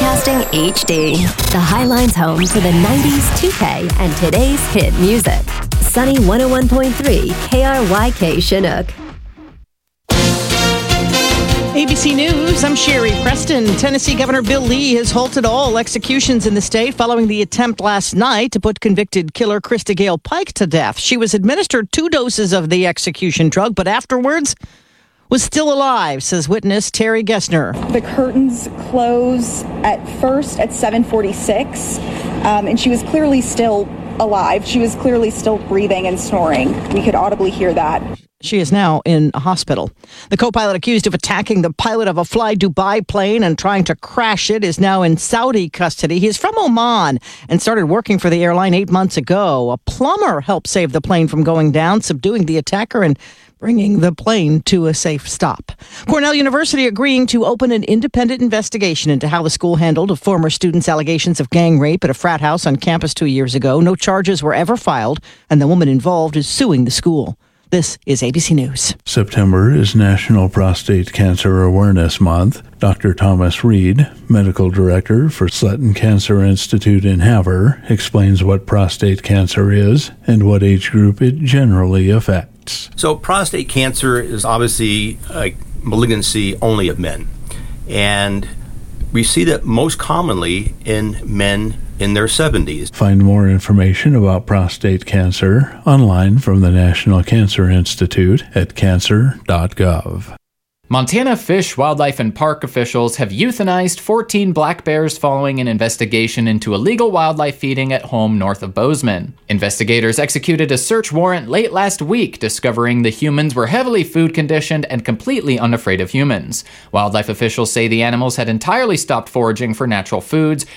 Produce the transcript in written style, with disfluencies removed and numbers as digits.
Broadcasting HD, the Highlines home for the 90s, 2K, and today's hit music. Sunny 101.3 KRYK Chinook. ABC News, I'm Sherry Preston. Tennessee Governor Bill Lee has halted all executions in the state following the attempt last night to put convicted killer Krista Gale Pike to death. She was administered 2 doses of the execution drug, but afterwards was still alive, says witness Terry Gessner. The curtains close at first at 7:46, and she was clearly still alive. She was clearly still breathing and snoring. We could audibly hear that. She is now in a hospital. The co-pilot accused of attacking the pilot of a Fly Dubai plane and trying to crash it is now in Saudi custody. He is from Oman and started working for the airline 8 months ago. A plumber helped save the plane from going down, subduing the attacker and bringing the plane to a safe stop. Cornell University agreeing to open an independent investigation into how the school handled a former student's allegations of gang rape at a frat house on campus 2 years ago. No charges were ever filed, and the woman involved is suing the school. This is ABC News. September is National Prostate Cancer Awareness Month. Dr. Thomas Reed, medical director for Sutton Cancer Institute in Havre, explains what prostate cancer is and what age group it generally affects. So prostate cancer is obviously a malignancy only of men. And we see that most commonly in men in their 70s. Find more information about prostate cancer online from the National Cancer Institute at cancer.gov. Montana Fish, Wildlife, and Park officials have euthanized 14 black bears following an investigation into illegal wildlife feeding at home north of Bozeman. Investigators executed a search warrant late last week, discovering the humans were heavily food conditioned and completely unafraid of humans. Wildlife officials say the animals had entirely stopped foraging for natural foods,